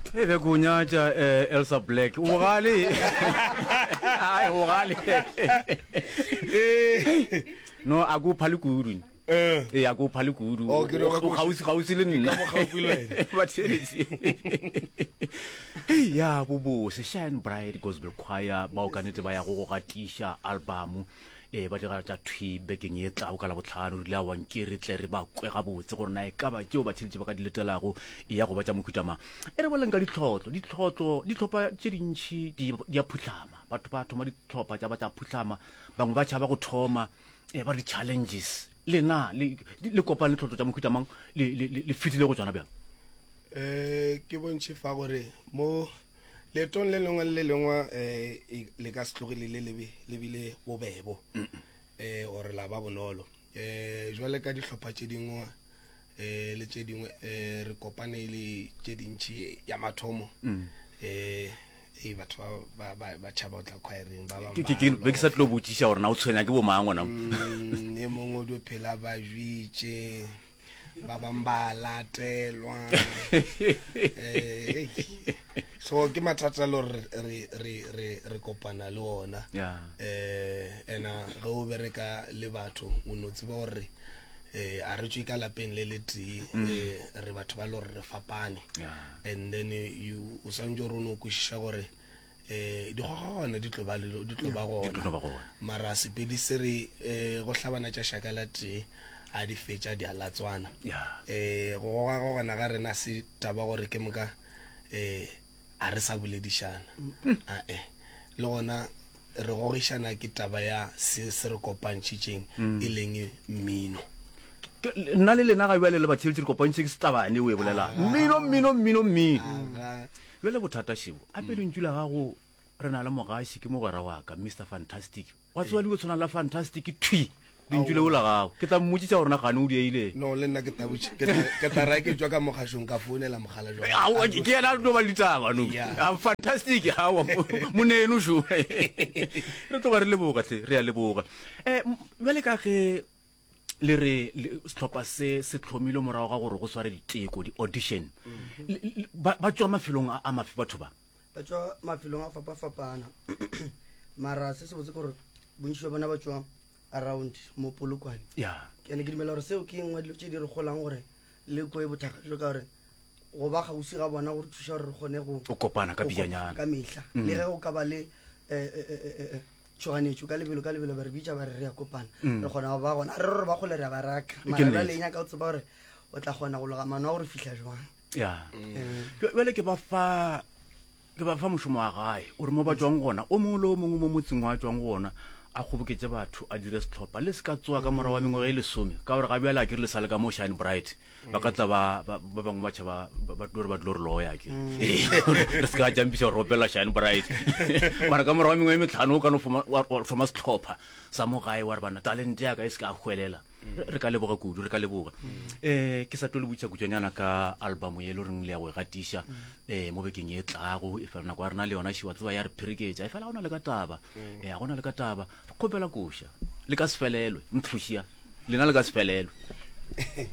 Ebe kunyatha Elsa Black. Ugali. Hayi ugali. No akuphali guru. Akuphali guru. Khawusi le nna. Batheletsi. Ya bubu se Shine Bright Gospel Choir ba o kanetse ba ya go gatisha album ba dira tsa thwi bekeng e tla o ka la botlhano le a wankere tle re ba kwe ga botse gore na e ka ba tšeo ba tshetse ba ka diletelago ya go ba tsa mokhutama e re boleng ka ditlhopha tse dintšhi di a phutlhama batho ba thoma ditlhopha tsa ba tsa phutlhama bangwe ba tšhaba go thoma ba di challenges le na le kopane tlhotlo tsa mokhutama le fitile go tswana bjang ke bontšhe fa gore mo letong le lengwe le ka se tlogele le bile bobebo gore la ba bonolo jwale ka ditlhopha tše dingwe le tše dingwe re kopane le tše dintšhi ya mathomo batho ba tšhaba o tla khwaereng ba ke sa tlo botsiša gore na o tshwenya ke bomangwana e mongwe di phela ba jwitše ba bamba latelwa so ke mathata lo re kopana le ona ena ge o bereka le batho o no tseba gore a re tswe ka lapeng le le tee re batho ba lo re fapane and then o santse gore o ne o kwešiša gore di gona di tlo ba gona mara sepedise re go hlabana tša shaka la tee a di fetša di alatswana go gona ga rena se taba gore ke moka a re sa boledišana le gona re gogišana ke taba ya se re kopantšhitšeng e leng mmino nna le lena ga bjale le batheletše re kopantšhe ke setabane o e bolela mmino bjale bothata šibo a pelentšu la gago re na le mogaši ke mogwera wa ka Mr Fantastic wa tseba le go tshwana la Fantastic twi dintšule o la gago ke tla mmotšiša gorena gane o dieile no le nna ke tara ke tswa ka mogašong ka founela mogala ke ena no ba ditaba no Fantastic hawa moneno sho re tloga re leboga tle re a leboga bjale ka ge le re setlhopha se tlhomile morago ga gore go sware diteko di-audition ba tswa mafelong a mafe batho ba tswa mafelong a fapafapana mara se se botse gore bontši ba bona ba tswa around mo Polokwane ke ne ke dimela gore seo ke nngwe dilo tše di re golang gore le koe bothaka jo ka gore go ba gausi ga bona gore thuša gore re kgone go kopana ka bianyana ka mehla le ge go ka ba le tšhoganetšo ka lebelo ba re bitša ba re ya kopana re kgona go ba gona re re ba kgole re a ba raka mara ba lenya ka o tseba gore o tla kgona go loga mano a gore fitlha jwang bjale ke ba fa mošomo wa gae ore mo ba tswang gona o mongwe le o mongwe mo motseng wa tswang gona a kgoboketse batho a dire setlhopha le se ka tsoa ka morago wa mengwe ge e lesome ka gore ga bjale a ke re le sale ka mo Shine Bright ba ka tla ba bangwe ba tšhaba ba tlo re loya ke re se ka jampiša gore ropela Shine Bright mara ka morago wa mengwe e metlhano o ka no foma setlhopha sa mo gae wa re bana talente yaka e se ka hwelela re ka leboga kudu re ka leboga ke sa tlo le botša kutswanyana ka album ye le reng le ya go e gatiša mo bekeng e tlago e fela nako ya rena le yona šiwa tseba ya re phiriketša e fela gona le ka taba gona le ka taba kgopela koša le ka sefelelwe mthušia lena le ka sefelelwe